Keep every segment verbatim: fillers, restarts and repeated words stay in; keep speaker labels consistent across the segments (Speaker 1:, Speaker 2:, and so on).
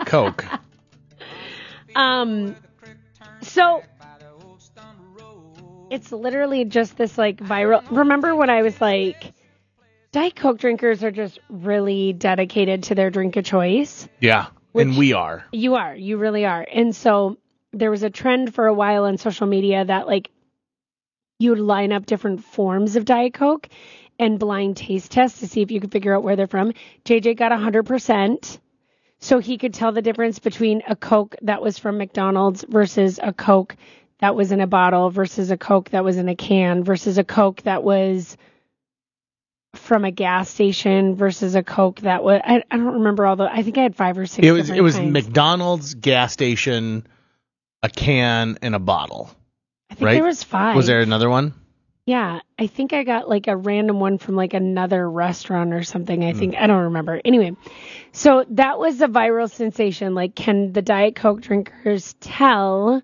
Speaker 1: Coke.
Speaker 2: um, so it's literally just this like viral. Remember when I was like, Diet Coke drinkers are just really dedicated to their drink of choice?
Speaker 1: Yeah, and we are.
Speaker 2: You are. You really are. And so there was a trend for a while on social media that like you would line up different forms of Diet Coke and blind taste tests to see if you could figure out where they're from. J J got one hundred percent. So he could tell the difference between a Coke that was from McDonald's versus a Coke that was in a bottle versus a Coke that was in a can versus a Coke that was from a gas station versus a Coke that was, I, I don't remember all the, I think I had five or six
Speaker 1: It was
Speaker 2: different
Speaker 1: it was
Speaker 2: kinds.
Speaker 1: McDonald's, gas station, a can, and a bottle.
Speaker 2: I think
Speaker 1: right?
Speaker 2: there was five.
Speaker 1: Was there another one?
Speaker 2: Yeah, I think I got like a random one from like another restaurant or something. I think, mm. I don't remember. Anyway, so that was a viral sensation. Like, can the Diet Coke drinkers tell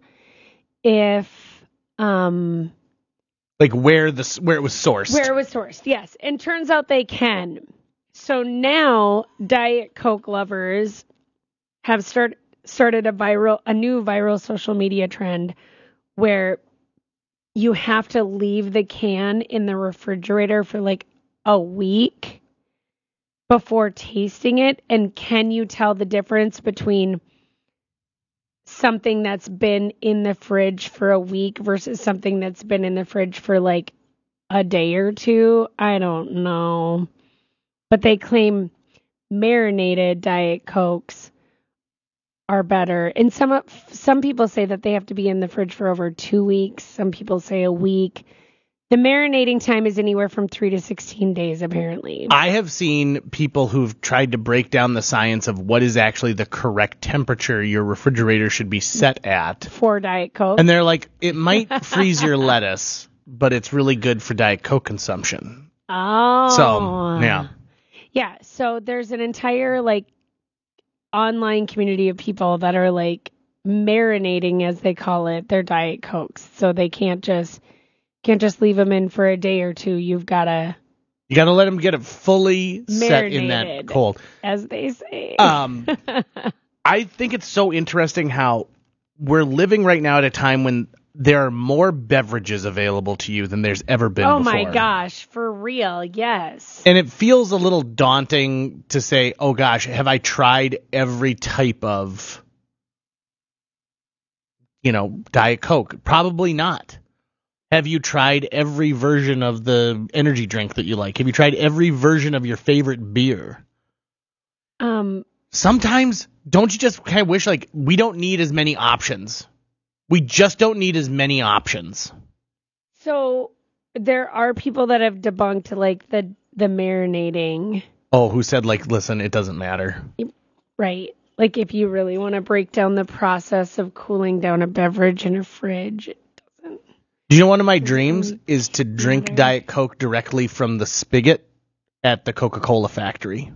Speaker 2: if, um,
Speaker 1: like where the where it was sourced?
Speaker 2: Where it was sourced, yes. And turns out they can. So now Diet Coke lovers have start, started a viral, a new viral social media trend where you have to leave the can in the refrigerator for like a week before tasting it. And can you tell the difference between something that's been in the fridge for a week versus something that's been in the fridge for like a day or two? I don't know. But they claim marinated Diet Cokes are better. And some some people say that they have to be in the fridge for over two weeks. Some people say a week. The marinating time is anywhere from three to sixteen days, apparently.
Speaker 1: I have seen people who've tried to break down the science of what is actually the correct temperature your refrigerator should be set at.
Speaker 2: For Diet Coke.
Speaker 1: And they're like, it might freeze your lettuce, but it's really good for Diet Coke consumption.
Speaker 2: Oh.
Speaker 1: So, yeah.
Speaker 2: Yeah, so there's an entire, like, online community of people that are like marinating, as they call it, their Diet Cokes. So they can't just can't just leave them in for a day or two. You've got to
Speaker 1: you got to let them get it fully set in that cold,
Speaker 2: as they say.
Speaker 1: Um, I think it's so interesting how we're living right now at a time when there are more beverages available to you than there's ever been
Speaker 2: oh
Speaker 1: before.
Speaker 2: Oh my gosh, for real, yes.
Speaker 1: And it feels a little daunting to say, oh gosh, have I tried every type of, you know, Diet Coke? Probably not. Have you tried every version of the energy drink that you like? Have you tried every version of your favorite beer?
Speaker 2: Um.
Speaker 1: Sometimes, don't you just kind of wish, like, we don't need as many options? We just don't need as many options.
Speaker 2: So there are people that have debunked like the the marinating.
Speaker 1: Oh, who said like, listen, it doesn't matter.
Speaker 2: Right. Like if you really want to break down the process of cooling down a beverage in a fridge, it doesn't.
Speaker 1: Do you know one of my dreams is to drink matter. Diet Coke directly from the spigot at the Coca-Cola factory.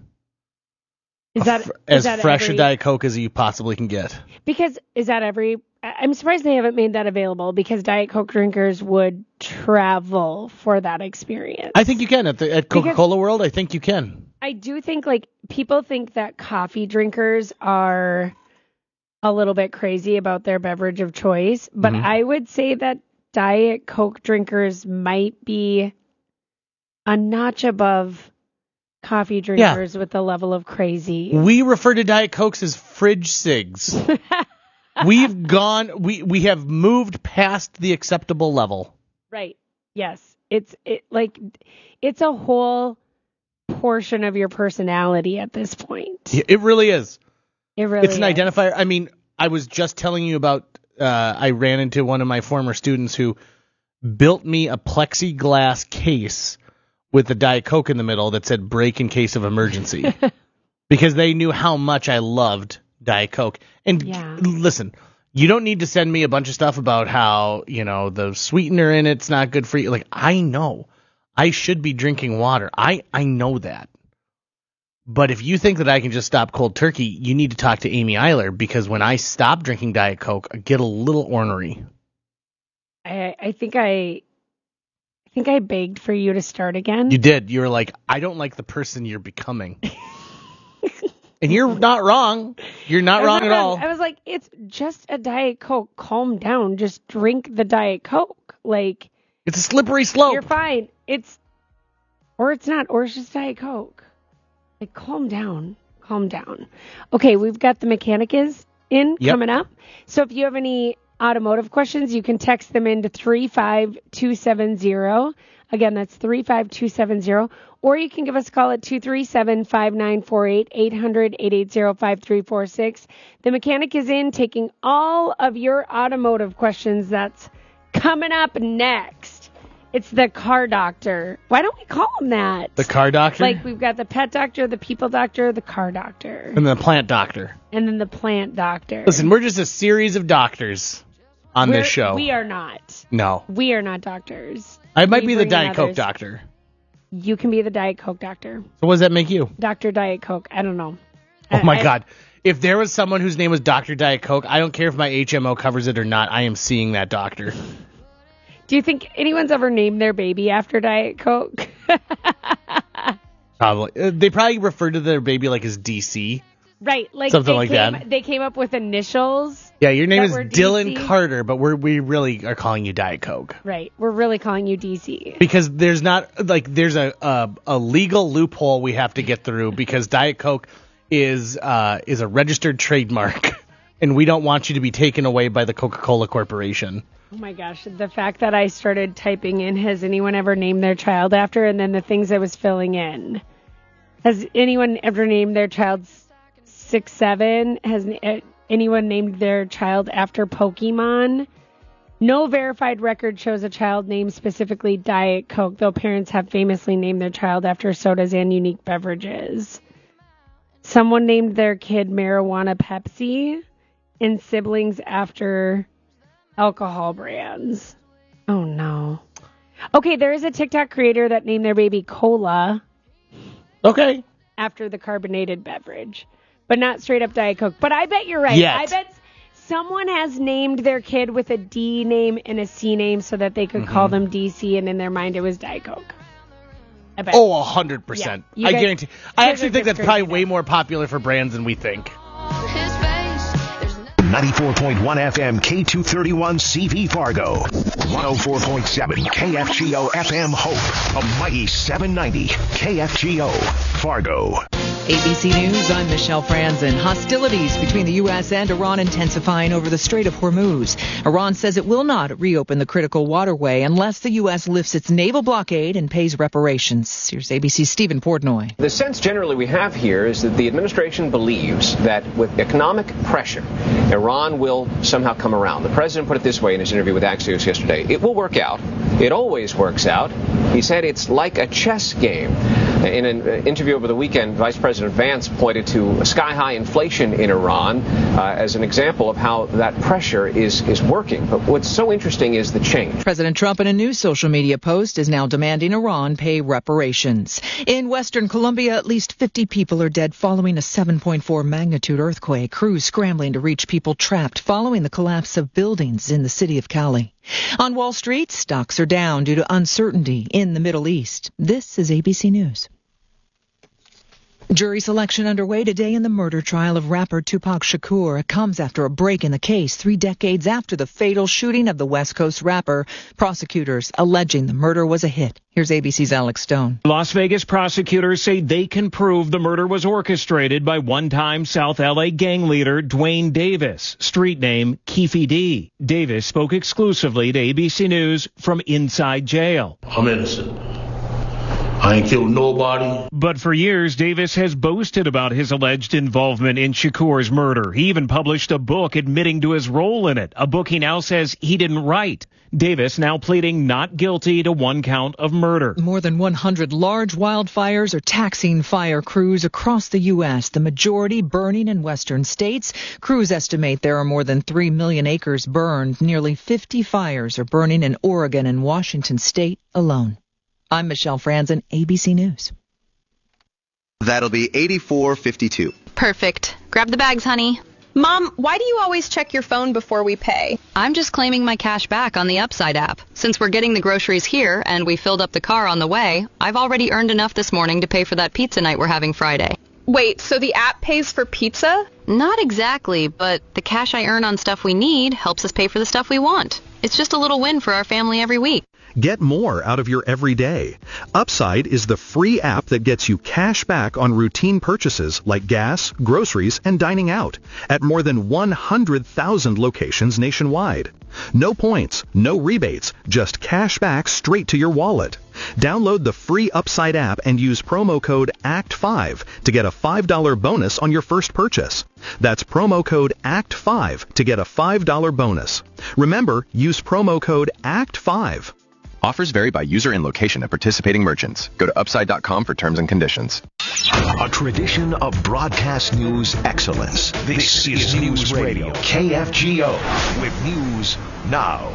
Speaker 2: Is that
Speaker 1: fr- as
Speaker 2: is that
Speaker 1: fresh
Speaker 2: every...
Speaker 1: a Diet Coke as you possibly can get?
Speaker 2: Because is that every? I'm surprised they haven't made that available because Diet Coke drinkers would travel for that experience.
Speaker 1: I think you can at the at Coca-Cola because World. I think you can.
Speaker 2: I do think like people think that coffee drinkers are a little bit crazy about their beverage of choice, but mm-hmm. I would say that Diet Coke drinkers might be a notch above coffee drinkers yeah. with the level of crazy.
Speaker 1: We refer to Diet Cokes as fridge cigs. We've gone, we, we have moved past the acceptable level.
Speaker 2: Right. Yes. It's it like it's a whole portion of your personality at this point.
Speaker 1: It really is.
Speaker 2: It really
Speaker 1: It's an
Speaker 2: is.
Speaker 1: identifier. I mean, I was just telling you about, uh, I ran into one of my former students who built me a plexiglass case with the Diet Coke in the middle that said break in case of emergency. Because they knew how much I loved Diet Coke. And
Speaker 2: yeah.
Speaker 1: listen, you don't need to send me a bunch of stuff about how, you know, the sweetener in it's not good for you. Like, I know. I should be drinking water. I, I know that. But if you think that I can just stop cold turkey, you need to talk to Amy Eiler, because when I stop drinking Diet Coke, I get a little ornery.
Speaker 2: I, I think I... I think I begged for you to start again.
Speaker 1: You did. You were like, I don't like the person you're becoming. And you're not wrong. You're not wrong
Speaker 2: not
Speaker 1: at
Speaker 2: wrong.
Speaker 1: all.
Speaker 2: I was like, it's just a Diet Coke. Calm down. Just drink the Diet Coke. Like,
Speaker 1: It's a slippery slope.
Speaker 2: you're fine. It's, or it's not, or it's just Diet Coke. Like, calm down. Calm down. Okay, we've got the mechanic is in
Speaker 1: Yep.
Speaker 2: coming up. So if you have any automotive questions, you can text them into three five two seven zero. Again, that's three five two seven zero. Or you can give us a call at two three seven, five nine four eight, eight hundred, eight eight zero, five three four six. The mechanic is in taking all of your automotive questions. That's coming up next. It's the car doctor. Why don't we call him that?
Speaker 1: The car doctor?
Speaker 2: Like, we've got the pet doctor, the people doctor, the car doctor,
Speaker 1: And the plant doctor.
Speaker 2: and then the plant doctor.
Speaker 1: Listen, we're just a series of doctors on
Speaker 2: We're-
Speaker 1: this show.
Speaker 2: We are not.
Speaker 1: No.
Speaker 2: We are not doctors.
Speaker 1: I might
Speaker 2: We
Speaker 1: be the
Speaker 2: bring in
Speaker 1: Diet Coke
Speaker 2: others.
Speaker 1: doctor.
Speaker 2: You can be the Diet Coke doctor.
Speaker 1: So what does that make you?
Speaker 2: Doctor Diet Coke. I don't know.
Speaker 1: Oh
Speaker 2: I-
Speaker 1: my
Speaker 2: I-
Speaker 1: God. If there was someone whose name was Doctor Diet Coke, I don't care if my H M O covers it or not. I am seeing that doctor.
Speaker 2: Do you think anyone's ever named their baby after Diet Coke?
Speaker 1: Probably. Uh, they probably refer to their baby like as D C.
Speaker 2: Right. Like
Speaker 1: Something
Speaker 2: they
Speaker 1: like
Speaker 2: came,
Speaker 1: that.
Speaker 2: They came up with initials.
Speaker 1: Yeah, your name
Speaker 2: That
Speaker 1: is
Speaker 2: were
Speaker 1: Dylan
Speaker 2: D C?
Speaker 1: Carter, but we're, we really are calling you Diet Coke.
Speaker 2: Right. We're really calling you D C.
Speaker 1: Because there's not, like, there's a, a, a legal loophole we have to get through because Diet Coke is uh, is a registered trademark, and we don't want you to be taken away by the Coca-Cola Corporation.
Speaker 2: Oh my gosh. The fact that I started typing in, has anyone ever named their child after, and then the things I was filling in. Has anyone ever named their child six seven? Has uh, anyone named their child after Pokemon? No verified record shows a child named specifically Diet Coke, though parents have famously named their child after sodas and unique beverages. Someone named their kid Marijuana Pepsi, and siblings after alcohol brands. Oh no. Okay, there is a TikTok creator that named their baby Cola
Speaker 1: Okay.
Speaker 2: after the carbonated beverage, but not straight up Diet Coke. But I bet you're right.
Speaker 1: Yet.
Speaker 2: I bet someone has named their kid with a D name and a C name so that they could
Speaker 1: Mm-hmm.
Speaker 2: call them D C, and in their mind it was Diet Coke. I bet.
Speaker 1: Oh, one hundred percent.
Speaker 2: Yeah, you
Speaker 1: I
Speaker 2: guys-
Speaker 1: guarantee.
Speaker 2: you
Speaker 1: I
Speaker 2: guys
Speaker 1: actually
Speaker 2: are
Speaker 1: think
Speaker 2: just
Speaker 1: that's probably
Speaker 2: crazy
Speaker 1: way
Speaker 2: now.
Speaker 1: more popular for brands than we think.
Speaker 3: ninety-four point one F M K two thirty-one C V Fargo. one oh four point seven K F G O F M Hope. A mighty seven ninety K F G O Fargo.
Speaker 4: A B C News, I'm Michelle Franzen. Hostilities between the U S and Iran intensifying over the Strait of Hormuz. Iran says it will not reopen the critical waterway unless the U S lifts its naval blockade and pays reparations. Here's A B C's Stephen Portnoy.
Speaker 5: The sense generally we have here is that the administration believes that with economic pressure, Iran will somehow come around. The president put it this way in his interview with Axios yesterday. It will work out. It always works out. He said it's like a chess game. In an interview over the weekend, Vice President Vance pointed to sky-high inflation in Iran uh, as an example of how that pressure is, is working. But what's so interesting is the change.
Speaker 4: President Trump in a new social media post is now demanding Iran pay reparations. In western Colombia, at least fifty people are dead following a seven point four magnitude earthquake. Crews scrambling to reach people trapped following the collapse of buildings in the city of Cali. On Wall Street, stocks are down due to uncertainty in the Middle East. This is A B C News. Jury selection underway today in the murder trial of rapper Tupac Shakur. It comes after a break in the case three decades after the fatal shooting of the West Coast rapper. Prosecutors alleging the murder was a hit. Here's A B C's Alex Stone.
Speaker 6: Las Vegas prosecutors say they can prove the murder was orchestrated by one-time South L A gang leader Dwayne Davis, street name Keefe D. Davis spoke exclusively to A B C News from inside jail.
Speaker 7: I'm innocent. I ain't killed nobody.
Speaker 6: But for years, Davis has boasted about his alleged involvement in Shakur's murder. He even published a book admitting to his role in it, a book he now says he didn't write. Davis now pleading not guilty to one count of murder.
Speaker 4: More than one hundred large wildfires are taxing fire crews across the U S, the majority burning in western states. Crews estimate there are more than three million acres burned. Nearly fifty fires are burning in Oregon and Washington state alone. I'm Michelle Franzen, A B C News.
Speaker 8: That'll be eighty-four fifty-two.
Speaker 9: Perfect. Grab the bags, honey.
Speaker 10: Mom, why do you always check your phone before we pay?
Speaker 9: I'm just claiming my cash back on the Upside app. Since we're getting the groceries here and we filled up the car on the way, I've already earned enough this morning to pay for that pizza night we're having Friday.
Speaker 10: Wait, so the app pays for pizza?
Speaker 9: Not exactly, but the cash I earn on stuff we need helps us pay for the stuff we want. It's just a little win for our family every week.
Speaker 11: Get more out of your everyday. Upside is the free app that gets you cash back on routine purchases like gas, groceries, and dining out at more than one hundred thousand locations nationwide. No points, no rebates, just cash back straight to your wallet. Download the free Upside app and use promo code A C T five to get a five dollars bonus on your first purchase. That's promo code A C T five to get a five dollars bonus. Remember, use promo code A C T five.
Speaker 12: Offers vary by user and location at participating merchants. Go to upside dot com for terms and conditions.
Speaker 3: A tradition of broadcast news excellence. This, this is News Radio, K F G O, with news now.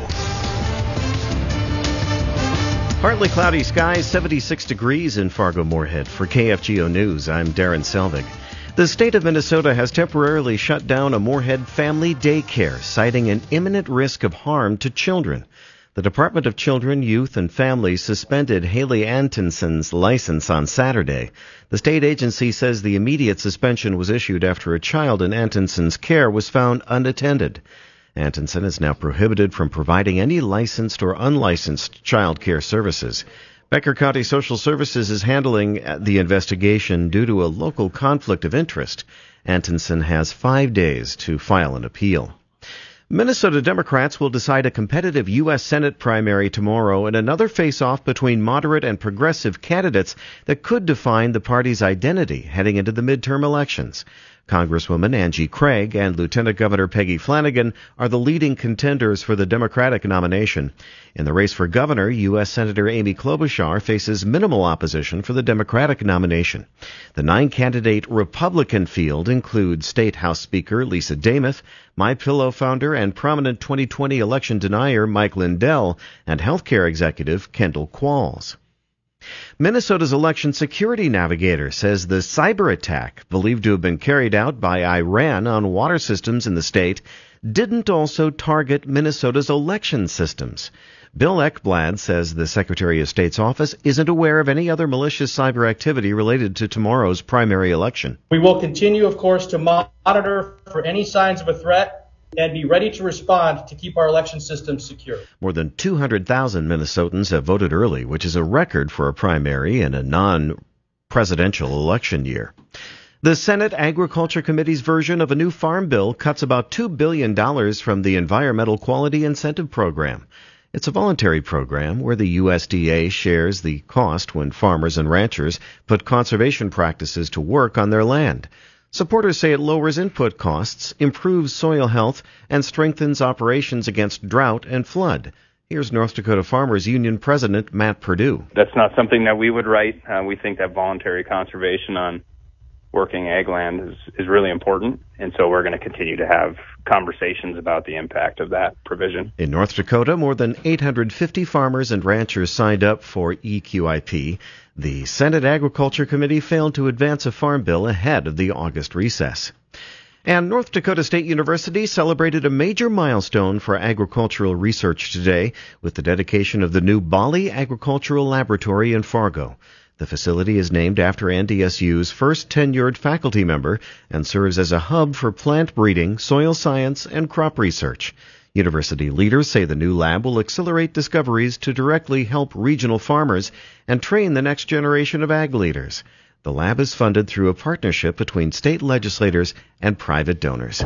Speaker 13: Partly cloudy skies, seventy-six degrees in Fargo-Moorhead. For K F G O News, I'm Darren Selvig. The state of Minnesota has temporarily shut down a Moorhead family daycare, citing an imminent risk of harm to children. The Department of Children, Youth, and Families suspended Haley Antonson's license on Saturday. The state agency says the immediate suspension was issued after a child in Antonson's care was found unattended. Antonson is now prohibited from providing any licensed or unlicensed child care services. Becker County Social Services is handling the investigation due to a local conflict of interest. Antonson has five days to file an appeal. Minnesota Democrats will decide a competitive U S Senate primary tomorrow in another face-off between moderate and progressive candidates that could define the party's identity heading into the midterm elections. Congresswoman Angie Craig and Lieutenant Governor Peggy Flanagan are the leading contenders for the Democratic nomination. In the race for governor, U S Senator Amy Klobuchar faces minimal opposition for the Democratic nomination. The nine-candidate Republican field includes State House Speaker Lisa Damoth, MyPillow founder and prominent twenty twenty election denier Mike Lindell, and healthcare executive Kendall Qualls. Minnesota's election security navigator says the cyber attack believed to have been carried out by Iran on water systems in the state didn't also target Minnesota's election systems. Bill Ekblad says the Secretary of State's office isn't aware of any other malicious cyber activity related to tomorrow's primary election.
Speaker 14: We will continue, of course, to monitor for any signs of a threat and be ready to respond to keep our election system secure.
Speaker 13: More than two hundred thousand Minnesotans have voted early, which is a record for a primary in a non-presidential election year. The Senate Agriculture Committee's version of a new farm bill cuts about two billion dollars from the Environmental Quality Incentive Program. It's a voluntary program where the U S D A shares the cost when farmers and ranchers put conservation practices to work on their land. Supporters say it lowers input costs, improves soil health, and strengthens operations against drought and flood. Here's North Dakota Farmers Union President Matt Perdue.
Speaker 15: That's not something that we would write. Uh, we think that voluntary conservation on working ag land is, is really important, and so we're going to continue to have conversations about the impact of that provision.
Speaker 13: In North Dakota, more than eight hundred fifty farmers and ranchers signed up for E Q I P. The Senate Agriculture Committee failed to advance a farm bill ahead of the August recess. And North Dakota State University celebrated a major milestone for agricultural research today with the dedication of the new Bali Agricultural Laboratory in Fargo. The facility is named after N D S U's first tenured faculty member and serves as a hub for plant breeding, soil science, and crop research. University leaders say the new lab will accelerate discoveries to directly help regional farmers and train the next generation of ag leaders. The lab is funded through a partnership between state legislators and private donors.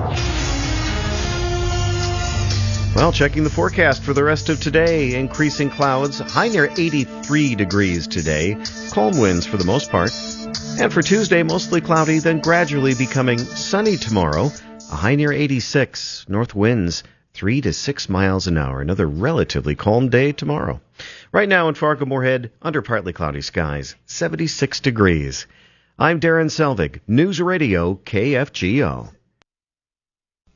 Speaker 13: Well, checking the forecast for the rest of today, increasing clouds, high near eighty-three degrees today, calm winds for the most part. And for Tuesday, mostly cloudy, then gradually becoming sunny tomorrow, a high near eighty-six, north winds three to six miles an hour. Another relatively calm day tomorrow. Right now in Fargo-Moorhead, under partly cloudy skies, seventy-six degrees. I'm Darren Selvig, News Radio K F G O.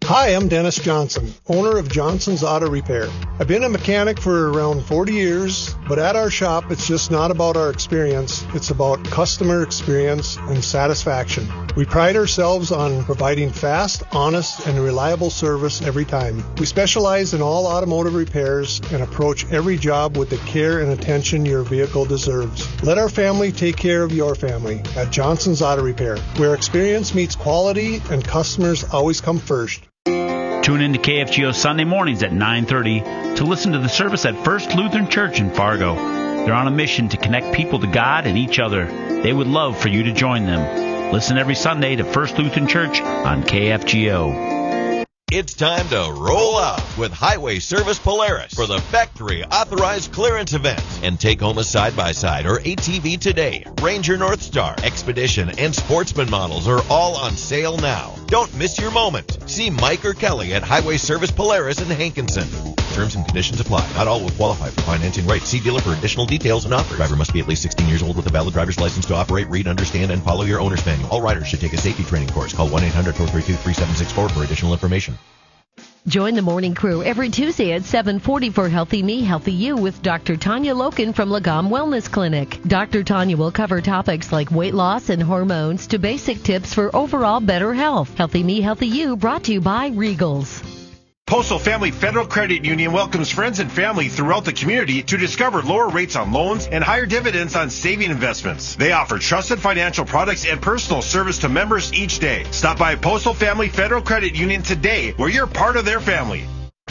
Speaker 16: Hi, I'm Dennis Johnson, owner of Johnson's Auto Repair. I've been a mechanic for around forty years, but at our shop, it's just not about our experience. It's about customer experience and satisfaction. We pride ourselves on providing fast, honest, and reliable service every time. We specialize in all automotive repairs and approach every job with the care and attention your vehicle deserves. Let our family take care of your family at Johnson's Auto Repair, where experience meets quality and customers always come first.
Speaker 17: Tune in to K F G O Sunday mornings at nine thirty to listen to the service at First Lutheran Church in Fargo. They're on a mission to connect people to God and each other. They would love for you to join them. Listen every Sunday to First Lutheran Church on K F G O.
Speaker 18: It's time to roll out with Highway Service Polaris for the Factory Authorized Clearance Event and take home a side-by-side or A T V today. Ranger Northstar, Expedition, and Sportsman models are all on sale now. Don't miss your moment. See Mike or Kelly at Highway Service Polaris in Hankinson. Terms and conditions apply. Not all will qualify for financing rates. See dealer for additional details and offers. Driver must be at least sixteen years old with a valid driver's license to operate, read, understand, and follow your owner's manual. All riders should take a safety training course. Call one eight hundred four three two three seven six four for additional information.
Speaker 19: Join the morning crew every Tuesday at seven forty for Healthy Me, Healthy You with Doctor Tanya Loken from Lagom Wellness Clinic. Doctor Tanya will cover topics like weight loss and hormones to basic tips for overall better health. Healthy Me, Healthy You brought to you by Regals.
Speaker 20: Postal Family Federal Credit Union welcomes friends and family throughout the community to discover lower rates on loans and higher dividends on saving investments. They offer trusted financial products and personal service to members each day. Stop by Postal Family Federal Credit Union today, where you're part of their family.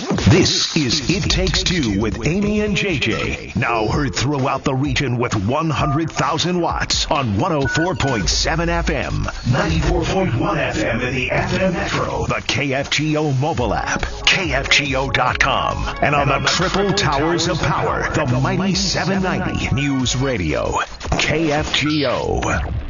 Speaker 3: This is It Takes Two with Amy and J J. Now heard throughout the region with one hundred thousand watts on one oh four point seven F M, ninety-four point one F M in the F M Metro, the K F G O mobile app, K F G O dot com, and on the triple towers of power, the mighty seven ninety News Radio, K F G O.